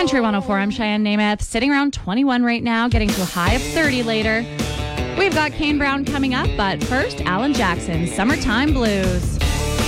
Country 104, I'm Cheyenne Namath, sitting around 21 right now, getting to a high of 30 later. We've got Kane Brown coming up, but first, Alan Jackson, Summertime Blues.